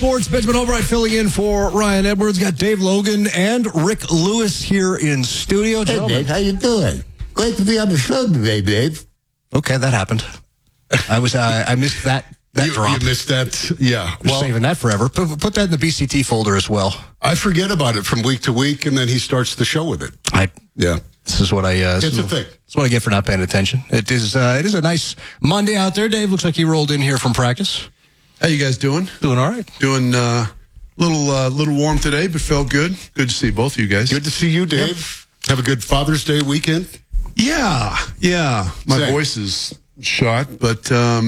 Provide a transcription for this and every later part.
Sports, Benjamin Albright filling in for Ryan Edwards. Got Dave Logan and Rick Lewis here in studio. Hey, Dave, how you doing? Great to be on the show today, Dave. Okay, that happened. I missed that drop. You missed that, yeah. We're saving that forever. Put that in the BCT folder as well. I forget about it from week to week, and then he starts the show with it. This is what I. It's a thing. That's what I get for not paying attention. It is a nice Monday out there. Dave looks like he rolled in here from practice. How you guys doing? Doing all right. Doing little warm today, but felt good. Good to see both of you guys. Good to see you, Dave. Have a good Father's Day weekend. Yeah. My Same. voice is shot, but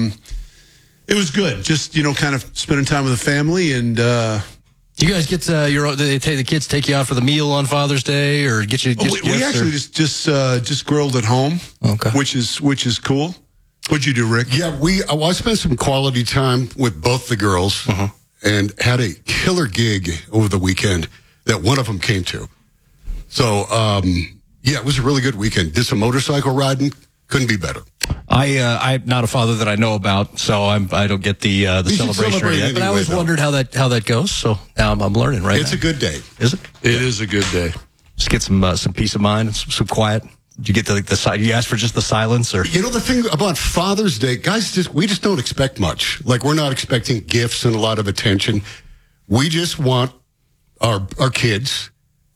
it was good. Just kind of spending time with the family, and Do you guys get the kids take you out for the meal on Father's Day, or get you? we actually just grilled at home. Okay. which is cool. What'd you do, Rick? Yeah, I spent some quality time with both the girls and had a killer gig over the weekend that one of them came to. So, it was a really good weekend. Did some motorcycle riding. Couldn't be better. I'm not a father that I know about, so I don't get the celebration. celebrate Yet, but I anyway, always though. wondered how that goes. So now I'm learning right It's now. a good day. Is it? It is a good day. Just get some peace of mind, and some quiet. Did you get the side? You ask for just the silence, or You know, the thing about Father's Day, guys, we just don't expect much. Like, we're not expecting gifts and a lot of attention. We just want our kids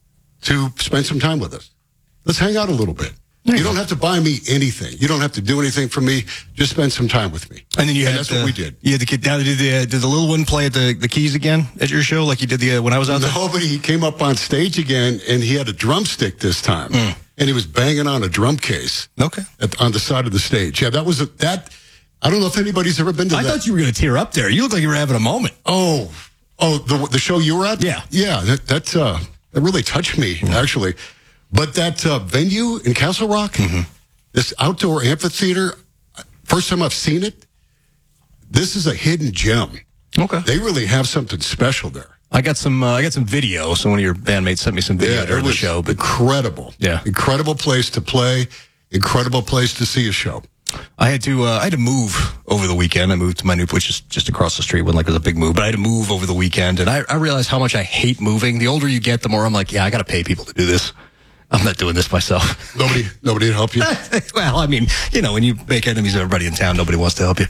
to spend some time with us. Let's hang out a little bit. You don't have to buy me anything. You don't have to do anything for me. Just spend some time with me. And then that's what we did. You had the kid. Now, did the little one play at the keys again at your show, like you did when I was out there? No, but he came up on stage again, and he had a drumstick this time. And he was banging on a drum case. Okay. On the side of the stage. Yeah, that was that. I don't know if anybody's ever been to I that. thought you were going to tear up there. You look like you were having a moment. Oh, the show you were at? Yeah. Yeah, that really touched me, actually. But that venue in Castle Rock, this outdoor amphitheater, first time I've seen it, this is a hidden gem. Okay. They really have something special there. I got some video. So one of your bandmates sent me some video during the show. But Incredible. Yeah. Incredible place to play, incredible place to see a show. I had to move over the weekend. I moved to my new, which is just across the street. Wasn't like it was a big move, but I had to move over the weekend, and I realized how much I hate moving. The older you get, the more I'm like, yeah, I got to pay people to do this. I'm not doing this myself. Nobody to help you. Well, I mean, when you make enemies of everybody in town, nobody wants to help you.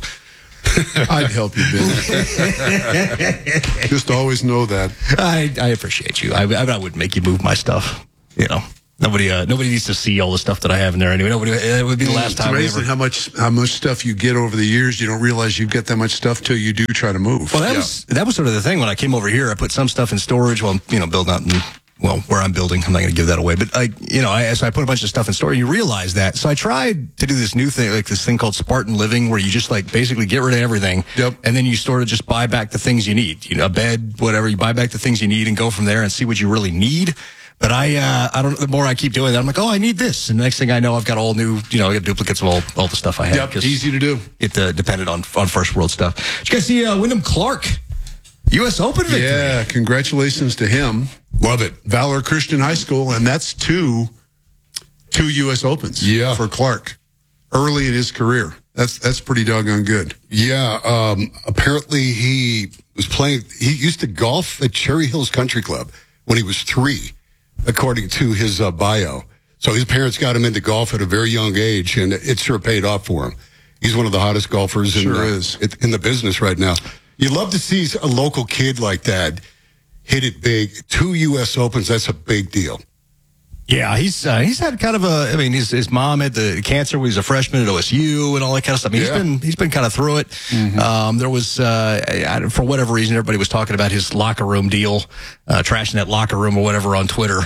I'd help you, Ben. Just always know that. I appreciate you. I wouldn't make you move my stuff. Nobody needs to see all the stuff that I have in there anyway. It would be the last time. It's amazing how much stuff you get over the years. You don't realize you've got that much stuff till you do try to move. Well, that was sort of the thing when I came over here. I put some stuff in storage while building out where I'm building. I'm not going to give that away, but so I put a bunch of stuff in storage. You realize that. So I tried to do this new thing, like this thing called Spartan Living, where you just basically get rid of everything. Yep. And then you sort of just buy back the things you need. A bed, whatever. You buy back the things you need and go from there and see what you really need. But I don't. The more I keep doing that, I'm like, oh, I need this. And the next thing I know, I've got all new. I got duplicates of all the stuff I have. Yep. Easy to do. It depended on first world stuff. Did you guys see Wyndham Clark, U.S. Open victory? Yeah, congratulations to him. Love it. Valor Christian High School, and that's two U.S. Opens for Clark early in his career. That's pretty doggone good. Yeah, apparently he was playing. He used to golf at Cherry Hills Country Club when he was 3, according to his bio. So his parents got him into golf at a very young age, and it sure paid off for him. He's one of the hottest golfers in the business right now. You love to see a local kid like that hit it big. 2 U.S. Opens, that's a big deal. Yeah, he's had kind of his mom had the cancer when he was a freshman at OSU and all that kind of stuff. I mean, he's been kind of through it. There was for whatever reason everybody was talking about his locker room deal, trashing that locker room or whatever on Twitter.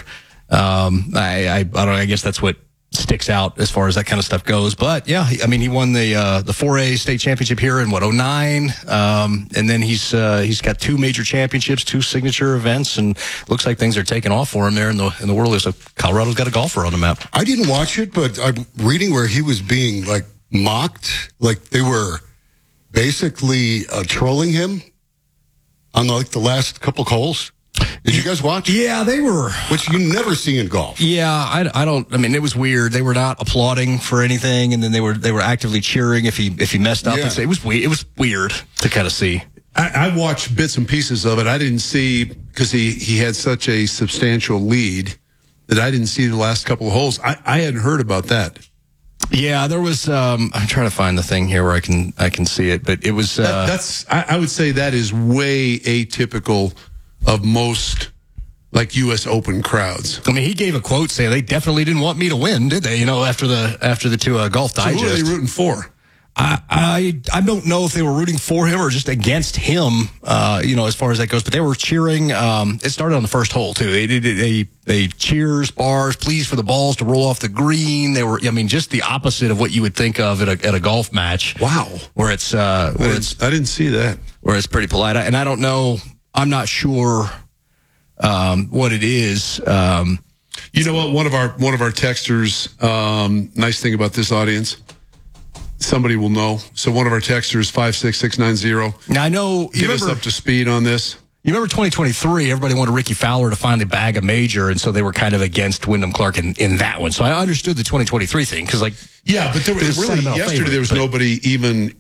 I don't know. I guess that's what sticks out as far as that kind of stuff goes. But yeah, he won the 4A state championship here in 2009. And then he's got 2 major championships, 2 signature events, and looks like things are taking off for him there in the world. So Colorado's got a golfer on the map. I didn't watch it, but I'm reading where he was being mocked, like they were basically trolling him on the last couple holes. Did you guys watch? Yeah, they were. Which you never see in golf. Yeah, I don't. I mean, it was weird. They were not applauding for anything, and then they were actively cheering if he messed up. Yeah. It was weird to kind of see. I watched bits and pieces of it. I didn't see, because he had such a substantial lead that I didn't see the last couple of holes. I hadn't heard about that. Yeah, there was. I'm trying to find the thing here where I can see it, but it was. I would say that is way atypical of most like U.S. Open crowds. I mean, he gave a quote saying they definitely didn't want me to win, did they? After the two Golf Digest. So who are they rooting for? I don't know if they were rooting for him or just against him, as far as that goes. But they were cheering. It started on the first hole too. They cheers, bars, pleas for the balls to roll off the green. They were, just the opposite of what you would think of at a golf match. Wow, where it's I didn't see that. Where it's pretty polite, and I don't know. I'm not sure what it is. You know what? One of our texters. Nice thing about this audience. Somebody will know. So one of our texters, 56690. Now I know. Get us up to speed on this. You remember 2023? Everybody wanted Ricky Fowler to finally bag a major, and so they were kind of against Wyndham Clark in that one. So I understood the 2023 thing because, but there was really yesterday. There was nobody even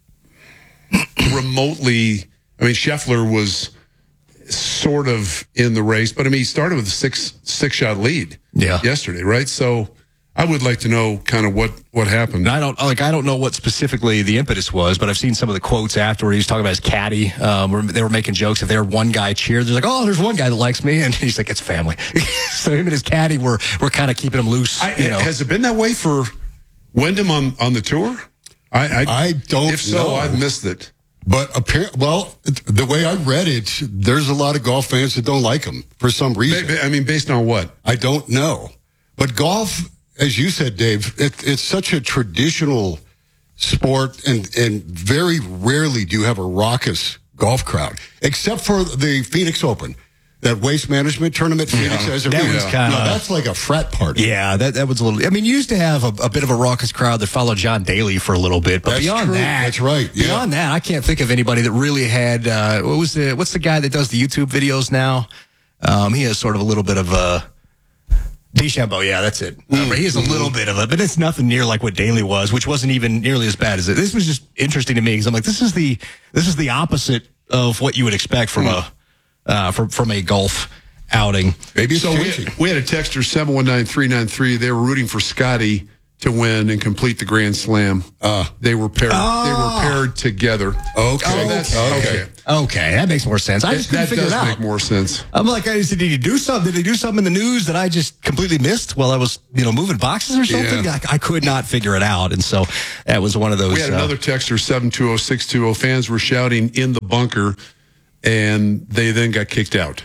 remotely. I mean, Scheffler was sort of in the race, but he started with a six shot lead. Yesterday, right? So. I would like to know kind of what happened. I don't know what specifically the impetus was, but I've seen some of the quotes afterward. He was talking about his caddy. They were making jokes. If there one guy cheered, they're like, "Oh, there's one guy that likes me," and he's like, "It's family." So him and his caddy were kind of keeping him loose. Has it been that way for Wyndham on the tour? I don't know. If so, I've missed it. But the way I read it, there's a lot of golf fans that don't like him for some reason. I mean, based on what? I don't know. But golf, as you said, Dave, it's such a traditional sport, and very rarely do you have a raucous golf crowd, except for the Phoenix Open. That Waste Management tournament Phoenix has every year. That's like a frat party. Yeah, that was a little. I mean, you used to have a bit of a raucous crowd that followed John Daly for a little bit, but that's beyond true. that, that's right. Yeah. Beyond that, I can't think of anybody that really had. What's the guy that does the YouTube videos now? He has sort of a little bit of a. DeChambeau, yeah, that's it. He has a little bit of it, but it's nothing near like what Daly was, which wasn't even nearly as bad as it. This was just interesting to me because I'm like, this is the opposite of what you would expect from a golf outing. Maybe so. We had a texter 719393. They were rooting for Scotty to win and complete the Grand Slam. They were paired. They were paired together. Okay. Okay, that makes more sense. I just couldn't figure it out. That does make more sense. I'm like, did he do something? Did they do something in the news that I just completely missed while I was, moving boxes or something? Yeah. I could not figure it out, and so that was one of those. We had another texter 720620. Fans were shouting in the bunker, and they then got kicked out.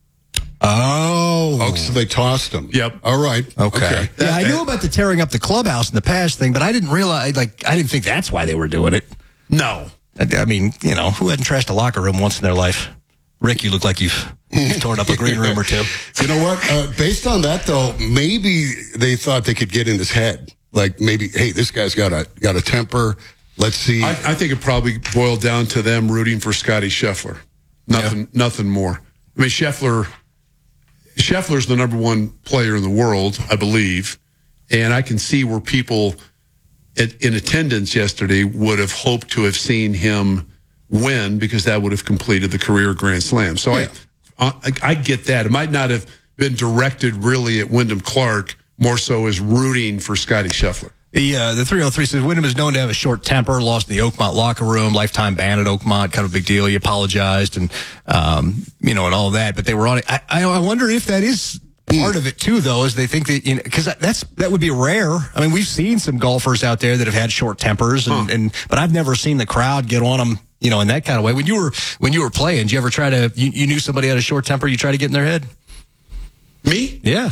Oh, so they tossed him. Yep. All right. Okay. Yeah, I knew about the tearing up the clubhouse in the past thing, but I didn't realize, I didn't think that's why they were doing it. No. I mean, who hadn't trashed a locker room once in their life? Rick, you look like you've torn up a green room or two. You know what? Based on that, though, maybe they thought they could get in his head. Like maybe, hey, this guy's got a temper. Let's see. I think it probably boiled down to them rooting for Scotty Scheffler. Nothing more. I mean, Scheffler's the number one player in the world, I believe, and I can see where people in attendance yesterday would have hoped to have seen him win because that would have completed the career Grand Slam. So yeah. I get that. It might not have been directed really at Wyndham Clark, more so as rooting for Scotty Scheffler. The 303 says Wyndham is known to have a short temper, lost in the Oakmont locker room, lifetime ban at Oakmont, kind of a big deal. He apologized and, and all that, but they were on it. I wonder if that is part of it too, though, is they think that, because that would be rare. I mean, we've seen some golfers out there that have had short tempers but I've never seen the crowd get on them, in that kind of way. When you were playing, did you ever try to, you knew somebody had a short temper, you try to get in their head? Me? Yeah.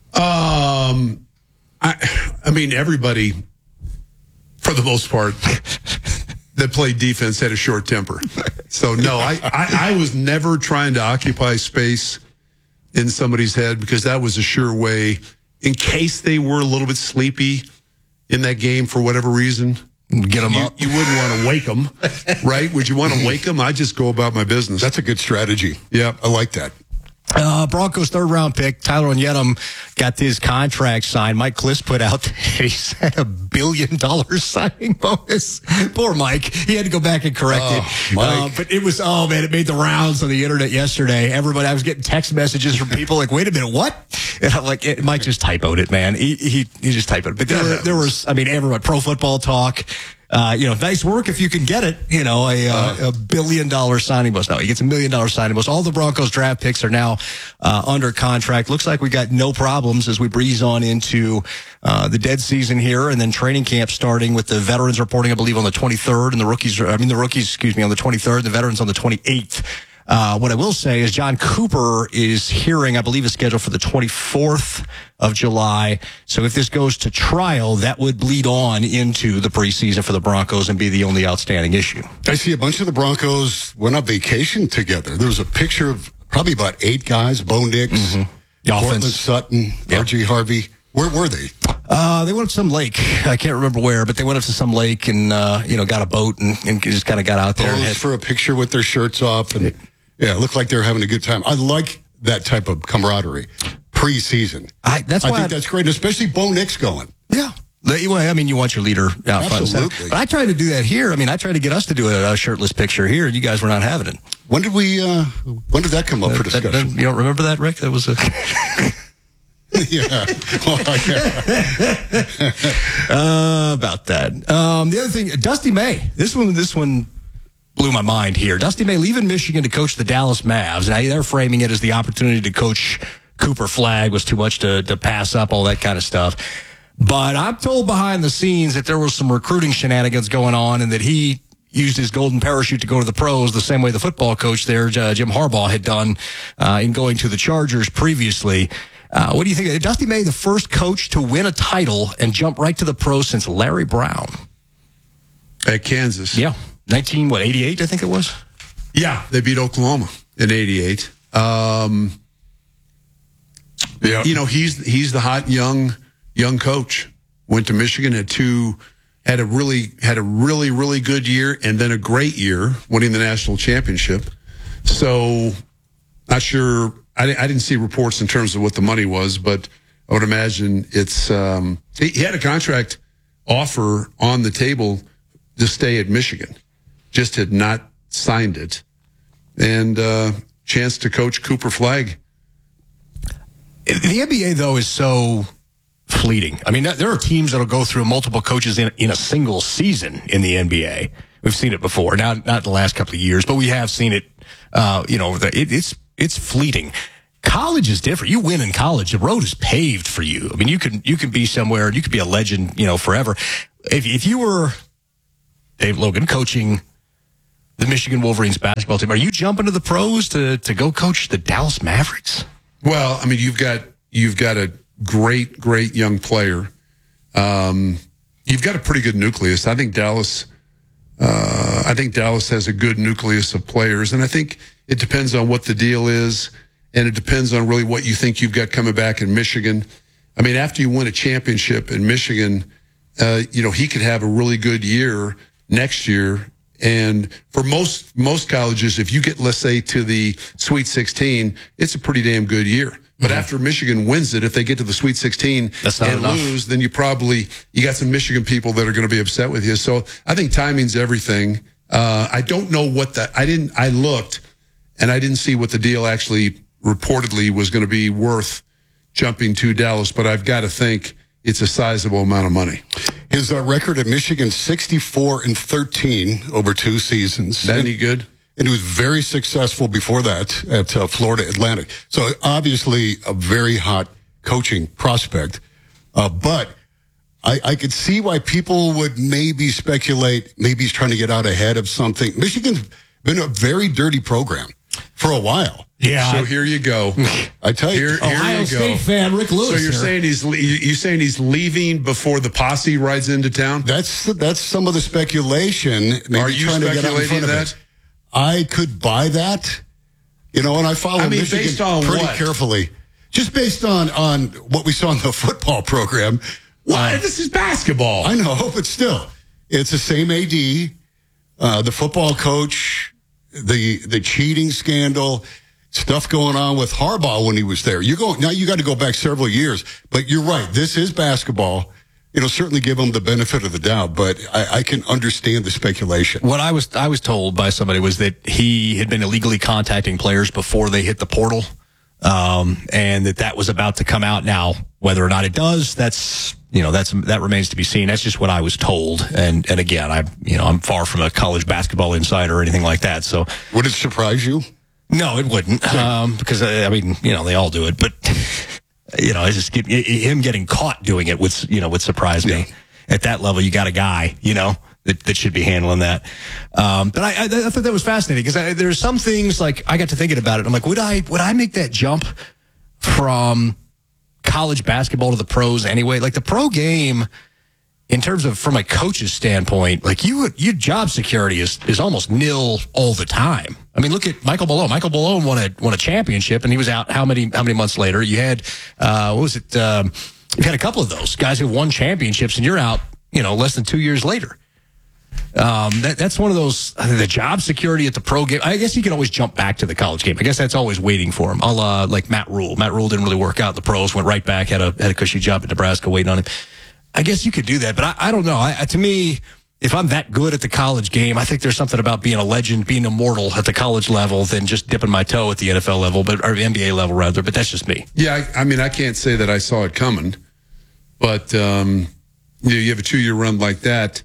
I mean, everybody, for the most part, that played defense had a short temper. So, no, I was never trying to occupy space in somebody's head because that was a sure way, in case they were a little bit sleepy in that game for whatever reason. Get them up. You wouldn't want to wake them, right? Would you want to wake them? I just go about my business. That's a good strategy. Yeah. I like that. Broncos third-round pick, Tyler Onyedum, got his contract signed. Mike Kliss put out that he said $1 billion signing bonus. Poor Mike. He had to go back and correct it. Mike. But it was, it made the rounds on the internet yesterday. I was getting text messages from people like, wait a minute, what? And I'm like, Mike just typoed it, man. He just typoed it. But there was, everyone, Pro Football Talk. Nice work if you can get it. A $1 billion signing bonus. No, he gets $1 million signing bonus. All the Broncos draft picks are now under contract. Looks like we got no problems as we breeze on into the dead season here, and then training camp starting with the veterans reporting, I believe, on the 23rd, and the rookies, on the 23rd, the veterans on the 28th. What I will say is John Cooper is hearing, I believe, is scheduled for the 24th of July. So if this goes to trial, that would bleed on into the preseason for the Broncos and be the only outstanding issue. I see a bunch of the Broncos went on vacation together. There was a picture of probably about 8 guys, Bo Nix, Cortland Sutton, R.J. Harvey. Where were they? They went up to some lake. I can't remember where, but they went up to some lake and, got a boat and just kind of got out there. Posed for a picture with their shirts off. And yeah, it looked like they were having a good time. I like that type of camaraderie preseason. I think that's great, and especially Bo Nix going. Yeah. You want your leader out front. Absolutely. But I tried to do that here. I tried to get us to do a shirtless picture here, and you guys were not having it. When did that come up for discussion? You don't remember that, Rick? That was a... Yeah. About that. The other thing, Dusty May. This one blew my mind here. Dusty May leaving Michigan to coach the Dallas Mavs. Now they're framing it as the opportunity to coach Cooper Flagg was too much to pass up, all that kind of stuff. But I'm told behind the scenes that there was some recruiting shenanigans going on, and that he used his golden parachute to go to the pros the same way the football coach there, Jim Harbaugh, had done in going to the Chargers previously. What do you think? Dusty May, the first coach to win a title and jump right to the pros since Larry Brown. At Kansas. Yeah. 88, I think it was. Yeah, they beat Oklahoma in 88. He's the hot young coach. Went to Michigan, had a really good year, and then a great year, winning the national championship. So, not sure. I didn't see reports in terms of what the money was, but I would imagine it's. He had a contract offer on the table to stay at Michigan, just had not signed it, and chance to coach Cooper Flagg. The NBA, though, is so fleeting. There are teams that'll go through multiple coaches in a single season in the NBA. We've seen it before, not the last couple of years, but we have seen it. It's fleeting. College is different. You win in college, the road is paved for you. You can be somewhere, you could be a legend, forever. If you were Dave Logan coaching the Michigan Wolverines basketball team, are you jumping to the pros to go coach the Dallas Mavericks? Well, you've got a great young player. You've got a pretty good nucleus. I think Dallas has a good nucleus of players, and I think it depends on what the deal is, and it depends on really what you think you've got coming back in Michigan. After you win a championship in Michigan, he could have a really good year next year. And for most colleges, if you get, let's say, to the Sweet 16, it's a pretty damn good year. But after Michigan wins it, if they get to the Sweet 16 and lose, then you got some Michigan people that are going to be upset with you. So I think timing's everything. I don't know I looked and I didn't see what the deal actually reportedly was going to be worth jumping to Dallas, but I've got to think it's a sizable amount of money. His record at Michigan, 64-13 over 2 seasons. That any good? And he was very successful before that at Florida Atlantic. So obviously a very hot coaching prospect. But I could see why people would maybe speculate, maybe he's trying to get out ahead of something. Michigan's been a very dirty program for a while. Yeah. So here you go. I tell you, here Ohio you State go. fan Rick Lewis. So you're saying he's leaving before the posse rides into town? That's some of the speculation. Maybe Are you trying to get out in speculating front of that? it. I could buy that. And I follow Michigan based on pretty what? carefully. Just based on what we saw in the football program. What? This is basketball. I know, but still, it's the same AD, the football coach, the cheating scandal. stuff going on with Harbaugh when he was there. Now you got to go back several years, but you're right. This is basketball. Certainly give him the benefit of the doubt, but I can understand the speculation. What I was told by somebody was that he had been illegally contacting players before they hit the portal, and that was about to come out. Now, whether or not it does, that remains to be seen. That's just what I was told. And again, I'm far from a college basketball insider or anything like that. So would it surprise you? No, it wouldn't, because they all do it, but. I just him getting caught doing it would surprise me. At that level, you got a guy, that should be handling that. But I thought that was fascinating because there's some things like I got to thinking about it. I'm like, would I make that jump from college basketball to the pros anyway? Like the pro game, in terms of from a coach's standpoint, like your job security is almost nil all the time. I mean, look at Michael Malone. Michael Malone won a championship, and he was out how many months later? You had you've had a couple of those guys who won championships, and you're out less than 2 years later. That's one of those, the job security at the pro game. I guess you can always jump back to the college game. I guess that's always waiting for him. Like Matt Rule. Matt Rule didn't really work out in the pros, went right back, had a cushy job at Nebraska waiting on him. I guess you could do that, but I don't know. To me, if I'm that good at the college game, I think there's something about being a legend, being immortal at the college level than just dipping my toe at the NFL level, or NBA level rather. But that's just me. Yeah, I can't say that I saw it coming, but you have a 2-year run like that.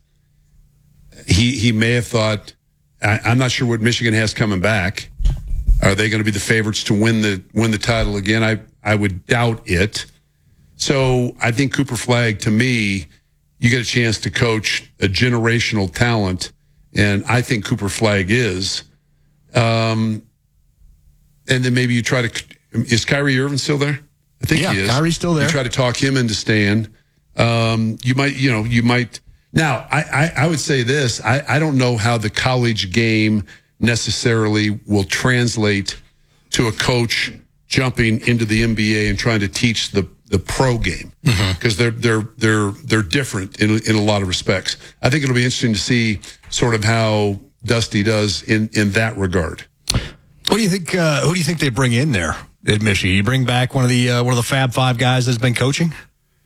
He may have thought. I'm not sure what Michigan has coming back. Are they going to be the favorites to win the title again? I would doubt it. So I think Cooper Flagg, to me, you get a chance to coach a generational talent, and I think Cooper Flagg is. And then maybe you try to. Is Kyrie Irving still there? I think he is. Kyrie's still there. You try to talk him into staying. You might. Now, I would say this. I don't know how the college game necessarily will translate to a coach jumping into the NBA and trying to teach the pro game, because they're different in a lot of respects. I think it'll be interesting to see sort of how Dusty does in that regard. What do you think? Who do you think they bring in there at Michigan? You bring back one of the Fab Five guys that's been coaching?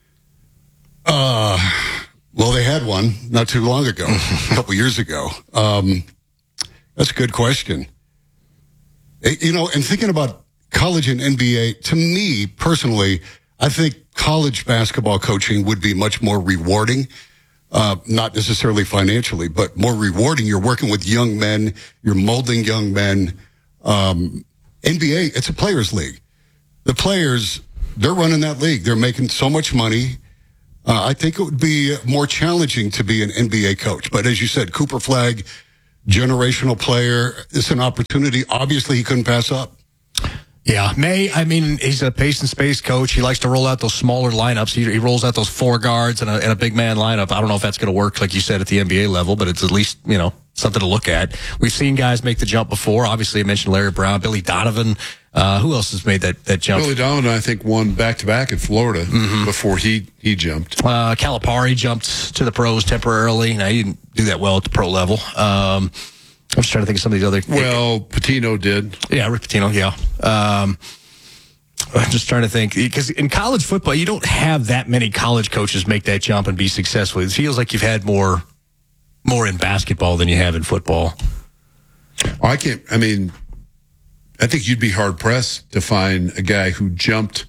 Well, they had one not too long ago, a couple years ago. That's a good question. And thinking about college and NBA, to me personally, I think college basketball coaching would be much more rewarding, not necessarily financially, but more rewarding. You're working with young men. You're molding young men. NBA, it's a players' league. The players, they're running that league. They're making so much money. I think it would be more challenging to be an NBA coach. But as you said, Cooper Flagg, generational player, it's an opportunity. Obviously, he couldn't pass up. Yeah, he's a pace and space coach. He likes to roll out those smaller lineups. He rolls out those 4 guards and a big man lineup. I don't know if that's going to work, like you said, at the NBA level, but it's at least, something to look at. We've seen guys make the jump before. Obviously, I mentioned Larry Brown, Billy Donovan. Who else has made that jump? Billy Donovan, I think, won back-to-back in Florida before he jumped. Calipari jumped to the pros temporarily. Now, he didn't do that well at the pro level. I'm just trying to think of some of these other. Well, Pitino did. Yeah, Rick Pitino. Yeah. I'm just trying to think, because in college football, you don't have that many college coaches make that jump and be successful. It feels like you've had more in basketball than you have in football. I think you'd be hard pressed to find a guy who jumped.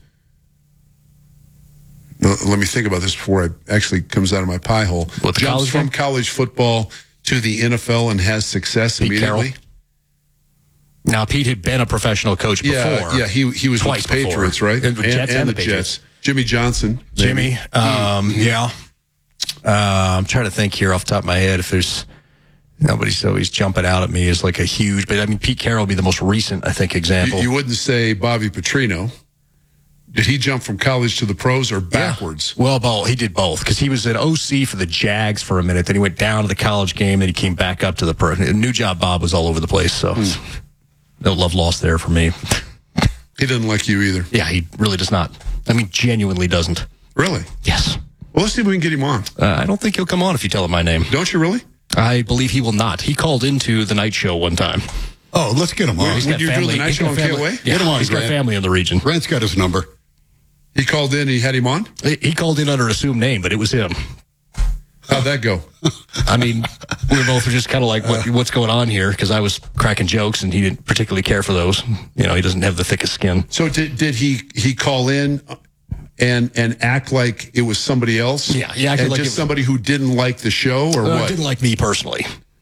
Let me think about this before it actually comes out of my pie hole. Jumps from college football to the NFL and has success Pete immediately. Carroll. Now, Pete had been a professional coach before. Yeah, he was with the Patriots, right? And the Jets. Jimmy Johnson. Jimmy, yeah. I'm trying to think here off the top of my head if there's nobody's always jumping out at me as like a huge, but Pete Carroll would be the most recent, I think, example. You wouldn't say Bobby Petrino. Did he jump from college to the pros or backwards? Yeah. Well, he did both, because he was an OC for the Jags for a minute. Then he went down to the college game. Then he came back up to the pro. New job Bob was all over the place. So no love lost there for me. He doesn't like you either. Yeah, he really does not. Genuinely doesn't. Really? Yes. Well, let's see if we can get him on. I don't think he'll come on if you tell him my name. Don't you really? I believe he will not. He called into the night show one time. Oh, let's get him on. He's got Would you do the family- night he's show got on family- KOA? Yeah, Get him on, he's got Grant. family in the region. Grant's got his number. He called in. He had him on. He called in under an assumed name, but it was him. How'd that go? I mean, we were both just kind of like, what's going on here? Because I was cracking jokes, and he didn't particularly care for those. You know, he doesn't have the thickest skin. So did he call in and act like it was somebody else? Yeah, he acted and like just it- somebody who didn't like the show or what? Didn't like me personally.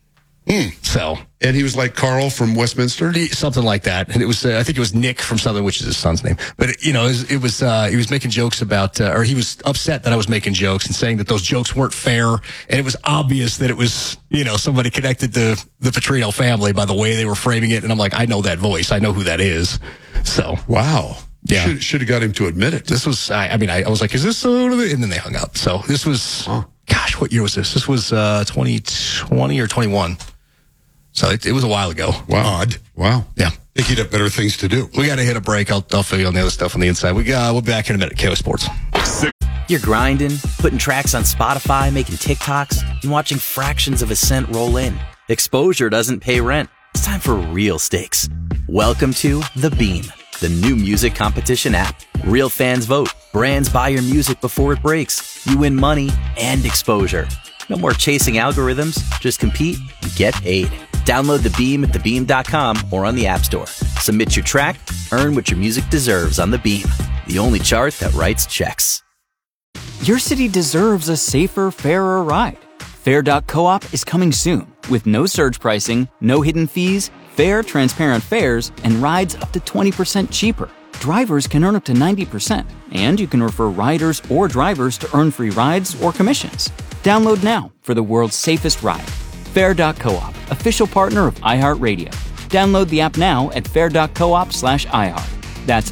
So And he was like Carl from Westminster. something like that. And it was, I think it was Nick from Southern, which is his son's name. But you know, he was making jokes about, or he was upset that I was making jokes and saying that those jokes weren't fair. And it was obvious that it was, you know, somebody connected to the Petrino family by the way they were framing it. And I'm like, I know that voice. I know who that is. So Wow. Yeah. Should have got him to admit it. this was, I was like, is this, and then they hung up. So this was, gosh, what year was this? This was 2020 or 21. So it was a while ago. Wow. Odd. Wow. Yeah. Think he'd have better things to do. We got to hit a break. I'll fill you on the other stuff on the inside. We'll be back in a minute. KO Sports. You're grinding, putting tracks on Spotify, making TikToks, and watching fractions of a cent roll in. Exposure doesn't pay rent. It's time for real stakes. Welcome to The Beam, the new music competition app. Real fans vote. Brands buy your music before it breaks. You win money and exposure. No more chasing algorithms. Just compete and get paid. Download The Beam at thebeam.com or on the App Store. Submit your track, earn what your music deserves on The Beam, the only chart that writes checks. Your city deserves a safer, fairer ride. Fair.coop is coming soon with no surge pricing, no hidden fees, fair, transparent fares, and rides up to 20% cheaper. Drivers can earn up to 90%, and you can refer riders or drivers to earn free rides or commissions. Download now for the world's safest ride. Fair.coop, official partner of iHeartRadio. Download the app now at fair.coop/iHeart. That's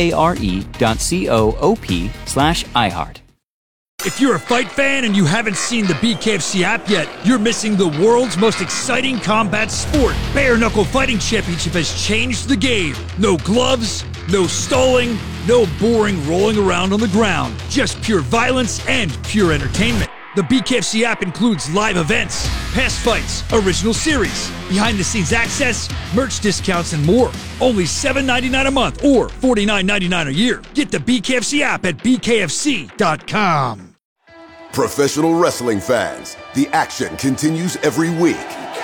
FARE.coop/iHeart. If you're a fight fan and you haven't seen the BKFC app yet, you're missing the world's most exciting combat sport. Bare Knuckle Fighting Championship has changed the game. No gloves, no stalling, no boring rolling around on the ground. Just pure violence and pure entertainment. The BKFC app includes live events, past fights, original series, behind-the-scenes access, merch discounts, and more. Only $7.99 a month or $49.99 a year. Get the BKFC app at bkfc.com. Professional wrestling fans, the action continues every week.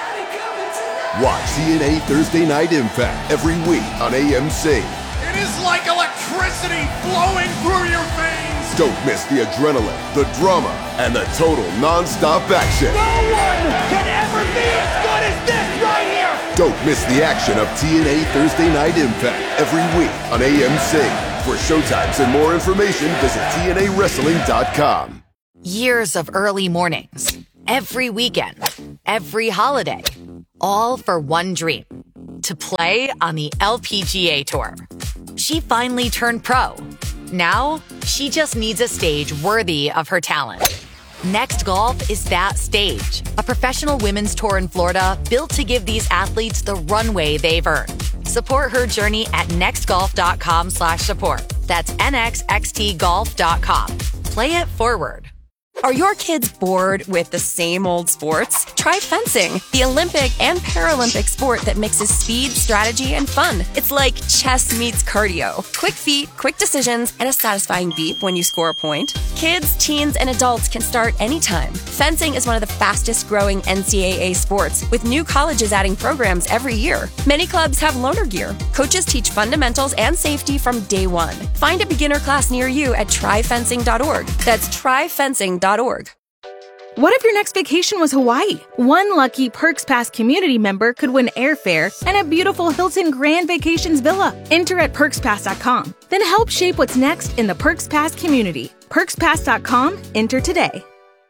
Watch TNA Thursday Night Impact every week on AMC. It is like electricity flowing through your veins. Don't miss the adrenaline, the drama, and the total non-stop action. No one can ever be as good as this right here. Don't miss the action of TNA Thursday Night Impact every week on AMC. For showtimes and more information, visit TNAWrestling.com. Years of early mornings, every weekend, every holiday, all for one dream, to play on the LPGA Tour. She finally turned pro. Now, she just needs a stage worthy of her talent. Next Golf is that stage, a professional women's tour in Florida built to give these athletes the runway they've earned. Support her journey at nextgolf.com/support. That's nxxtgolf.com. Play it forward. Are your kids bored with the same old sports? Try fencing, the Olympic and Paralympic sport that mixes speed, strategy, and fun. It's like chess meets cardio. Quick feet, quick decisions, and a satisfying beep when you score a point. Kids, teens, and adults can start anytime. Fencing is one of the fastest growing NCAA sports, with new colleges adding programs every year. Many clubs have loaner gear. Coaches teach fundamentals and safety from day one. Find a beginner class near you at tryfencing.org. That's tryfencing.org. What if your next vacation was Hawaii? One lucky Perks Pass community member could win airfare and a beautiful Hilton Grand Vacations villa. Enter at PerksPass.com. Then help shape what's next in the Perks Pass community. PerksPass.com. Enter today.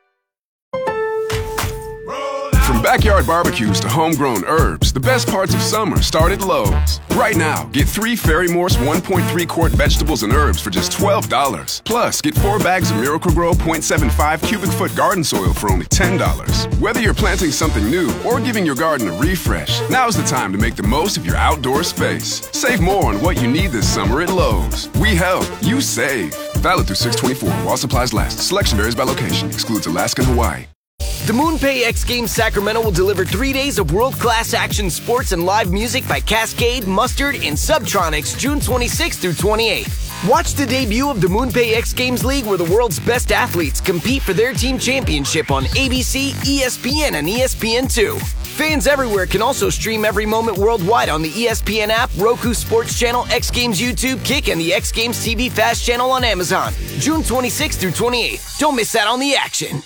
From backyard barbecues to homegrown herbs, the best parts of summer start at Lowe's. Right now, get 3 Ferry-Morse 1.3-quart vegetables and herbs for just $12. Plus, get 4 bags of Miracle-Gro 0.75 cubic foot garden soil for only $10. Whether you're planting something new or giving your garden a refresh, now's the time to make the most of your outdoor space. Save more on what you need this summer at Lowe's. We help, you save. Valid through 6/24 while supplies last. Selection varies by location. Excludes Alaska and Hawaii. The MoonPay X Games Sacramento will deliver 3 days of world-class action sports and live music by Cascade, Mustard, and Subtronics June 26th through 28th. Watch the debut of the MoonPay X Games League, where the world's best athletes compete for their team championship on ABC, ESPN, and ESPN2. Fans everywhere can also stream every moment worldwide on the ESPN app, Roku Sports Channel, X Games YouTube, Kick, and the X Games TV Fast channel on Amazon. June 26th through 28th. Don't miss out on the action.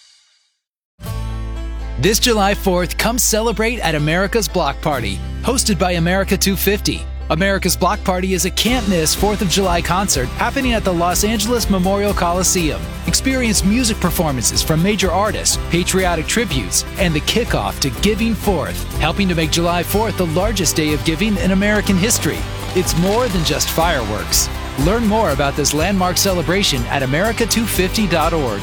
This July 4th, come celebrate at America's Block Party, hosted by America 250. America's Block Party is a can't-miss 4th of July concert happening at the Los Angeles Memorial Coliseum. Experience music performances from major artists, patriotic tributes, and the kickoff to Giving Forth, helping to make July 4th the largest day of giving in American history. It's more than just fireworks. Learn more about this landmark celebration at america250.org.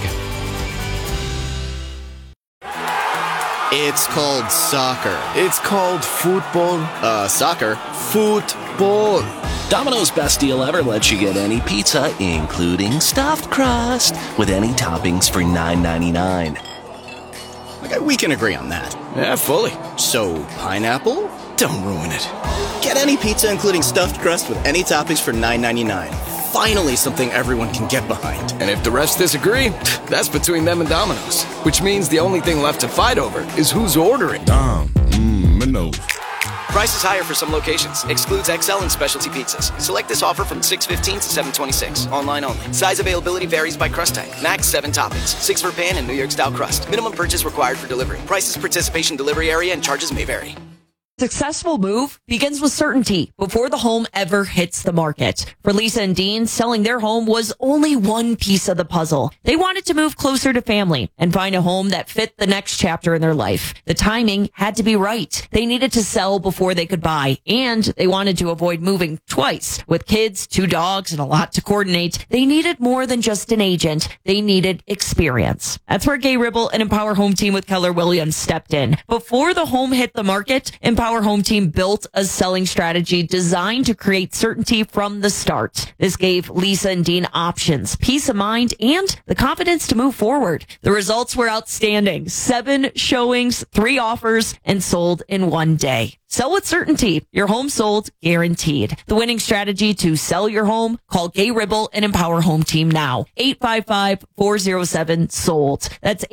It's called soccer. It's called football. Soccer. Football. Domino's Best Deal Ever lets you get any pizza, including stuffed crust, with any toppings for $9.99. Okay, we can agree on that. Yeah, fully. So, pineapple? Don't ruin it. Get any pizza, including stuffed crust, with any toppings for $9.99. Finally, something everyone can get behind. And if the rest disagree, that's between them and Domino's. Which means the only thing left to fight over is who's ordering. Domino's. Price is higher for some locations. Excludes XL and specialty pizzas. Select this offer from 6/15 to 7/26. Online only. Size availability varies by crust type. Max 7 toppings. 6 for pan and New York style crust. Minimum purchase required for delivery. Prices, participation, delivery area, and charges may vary. Successful move begins with certainty before the home ever hits the market. For Lisa and Dean, selling their home was only one piece of the puzzle. They wanted to move closer to family and find a home that fit the next chapter in their life. The timing had to be right. They needed to sell before they could buy, and they wanted to avoid moving twice. With kids, 2 dogs, and a lot to coordinate, they needed more than just an agent. They needed experience. That's where Gay Ribble and Empower Home Team with Keller Williams stepped in. Before the home hit the market, Empower Home Team built a selling strategy designed to create certainty from the start. This gave Lisa and Dean options, peace of mind, and the confidence to move forward. The results were outstanding. 7 showings, 3 offers, and sold in 1 day. Sell with certainty. Your home sold, guaranteed. The winning strategy to sell your home? Call Gay Ribble and Empower Home Team now. 855-407-SOLD. That's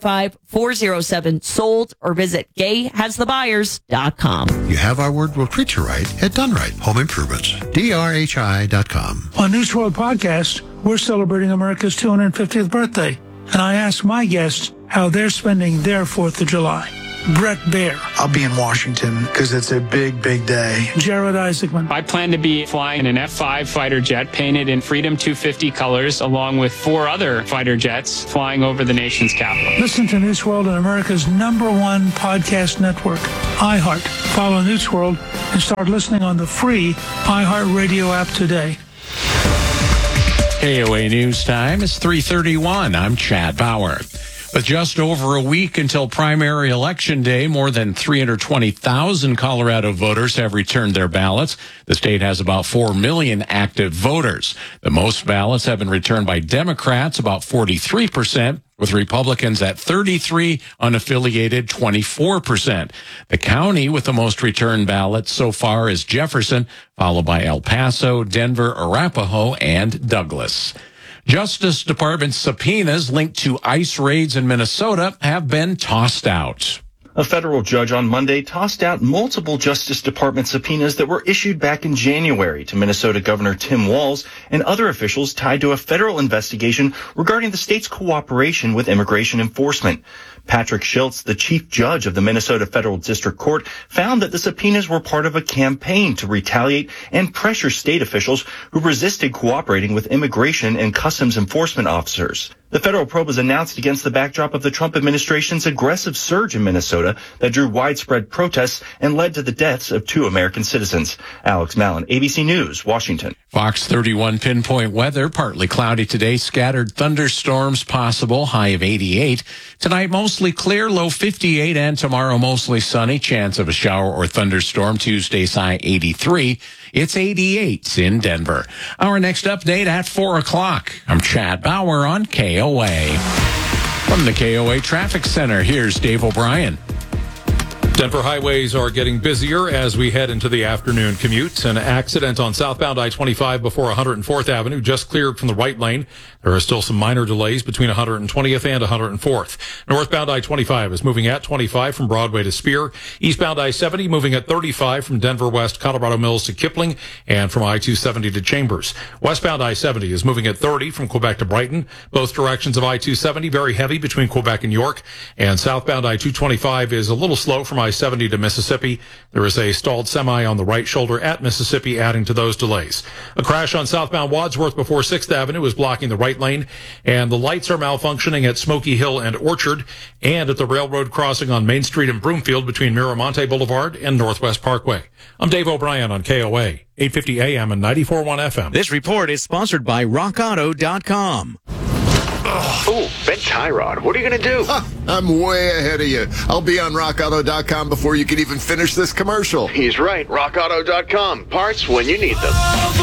855-407-SOLD, or visit gayhasthebuyers.com. You have our word, we'll treat you right at Done Right Home Improvements. DRHI.com. On News World Podcast, we're celebrating America's 250th birthday, and I asked my guests how they're spending their 4th of July. Brett Baer. I'll be in Washington because it's a big, big day. Jared Isaacman. I plan to be flying an F-5 fighter jet painted in Freedom 250 colors, along with 4 other fighter jets flying over the nation's capital. Listen to News World on America's #1 podcast network, iHeart. Follow News World and start listening on the free iHeart Radio app today. KOA News Time is 3:31. I'm Chad Bauer. With just over a week until primary election day, more than 320,000 Colorado voters have returned their ballots. The state has about 4 million active voters. The most ballots have been returned by Democrats, about 43%, with Republicans at 33%, unaffiliated 24%. The county with the most returned ballots so far is Jefferson, followed by El Paso, Denver, Arapahoe, and Douglas. Justice Department subpoenas linked to ICE raids in Minnesota have been tossed out. A federal judge on Monday tossed out multiple Justice Department subpoenas that were issued back in January to Minnesota Governor Tim Walz and other officials tied to a federal investigation regarding the state's cooperation with immigration enforcement. Patrick Schiltz, the chief judge of the Minnesota Federal District Court, found that the subpoenas were part of a campaign to retaliate and pressure state officials who resisted cooperating with immigration and customs enforcement officers. The federal probe was announced against the backdrop of the Trump administration's aggressive surge in Minnesota that drew widespread protests and led to the deaths of 2 American citizens. Alex Mallon, ABC News, Washington. Fox 31 pinpoint weather, partly cloudy today, scattered thunderstorms possible, high of 88. Tonight, mostly clear, low 58, and tomorrow, mostly sunny, chance of a shower or thunderstorm, Tuesday's high 83. It's 88 in Denver. Our next update at 4 o'clock. I'm Chad Bauer on KOA. From the KOA Traffic Center, here's Dave O'Brien. Denver highways are getting busier as we head into the afternoon commute. An accident on southbound I-25 before 104th Avenue just cleared from the right lane. There are still some minor delays between 120th and 104th. Northbound I-25 is moving at 25 from Broadway to Spear. Eastbound I-70 moving at 35 from Denver West, Colorado Mills to Kipling, and from I-270 to Chambers. Westbound I-70 is moving at 30 from Quebec to Brighton. Both directions of I-270 very heavy between Quebec and York. And southbound I-225 is a little slow from I-70 to Mississippi. There is a stalled semi on the right shoulder at Mississippi, adding to those delays. A crash on southbound Wadsworth before 6th Avenue is blocking the right lane, and the lights are malfunctioning at Smoky Hill and Orchard, and at the railroad crossing on Main Street in Broomfield between Miramonte Boulevard and Northwest Parkway. I'm Dave O'Brien on KOA, 850 AM and 94.1 FM. This report is sponsored by RockAuto.com. Oh, Ben Tyrod, what are you going to do? I'm way ahead of you. I'll be on RockAuto.com before you can even finish this commercial. He's right. RockAuto.com. Parts when you need them.